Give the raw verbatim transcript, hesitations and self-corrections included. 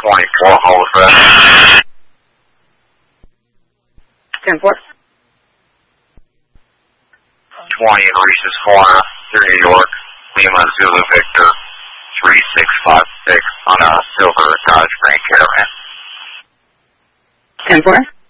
twenty-four, hold for ten four. twenty, Reese's Corner, New York, Lima Zulu Victor, three six five six on a silver Dodge Grand Caravan. ten four.